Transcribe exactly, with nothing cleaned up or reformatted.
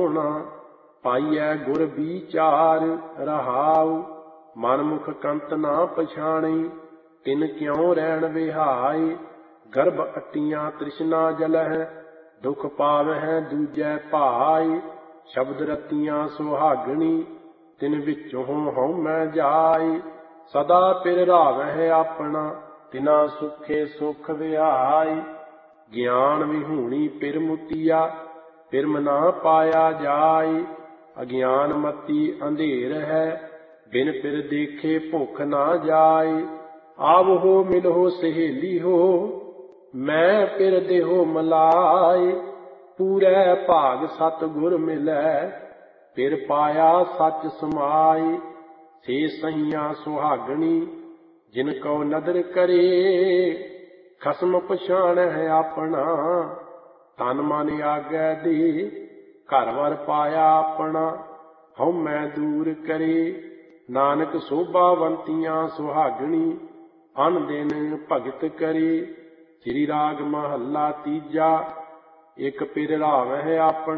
ਸੋਹਣਾ ਪਾਈਐ ਗੁਰ ਵਿਚਾਰ ਰਹਾਉ। ਮਨਮੁਖ ਕੰਤ ਨਾ ਪਛਾਣੀ ਤਿਨ ਕਿਉ ਰਹਿਣ ਵਿਹਾਈ। ਗਰਭ ਅਟੀਆਂ ਤ੍ਰਿਸ਼ਨਾ ਜਲਹਿ ਦੁਖ ਪਾਵਹਿ ਦੂਜੈ ਭਾਈ। ਸ਼ਬਦ ਰਤੀਆਂ ਸੁਹਾਗਣੀ ਤਿਨ ਵਿੱਚੋਂ ਹਉਮੈ ਜਾਈ। ਸਦਾ ਪਿਰ ਰਾਵਹਿ ਆਪਣਾ ਤਿਨਾ ਸੁਖੇ ਸੁਖ ਵਿਹਾਈ। ਗਿਆਨ ਵਿਹੂਣੀ ਪਿਰ ਮੁਤੀਆ ਪਿਰਮ ਨਾ ਪਾਇਆ ਜਾਈ। ਅਗਿਆਨ ਮਤੀ ਅੰਧੇਰ ਹੈ ਬਿਨ ਪਿਰ ਦੇਖੇ ਭੁੱਖ ਨਾ ਜਾਈ। ਆਵਹੋ ਮਿਲਹੁ ਸਹੇਲੀ ਹੋ ਮੈਂ ਪਿਰ ਦੇਹੋ ਮਲਾਈ। ਪੂਰੈ ਭਾਗ ਸਤਿ ਗੁਰ ਮਿਲੈ ਪਿਰ ਪਾਇਆ ਸੱਚ ਸਮਾਈ। ਸੇ ਸਹੀਆਂ ਸੁਹਾਗਣੀ ਜਿਨ ਕਉ ਨਦਰ ਕਰੇ। ਖਸਮ ਪਛਾਣਹਿ ਆਪਣਾ ਤਨ ਮਨ ਆਗੈ ਦੇ। ਘਰ ਵਰ ਪਾਇਆ ਆਪਣਾ ਹਉਮੈ ਦੂਰ ਕਰੇ। ਨਾਨਕ ਸੋਭਾਵੰਤੀਆਂ ਸੁਹਾਗਣੀ ਅਨ ਦਿਨ ਭਗਤ ਕਰੇ। ਸ੍ਰੀ ਰਾਗ ਮਹੱਲਾ ਤੀਜਾ। ਇਕ ਪਿਰ ਰਾਵਹਿ ਆਪਣਾ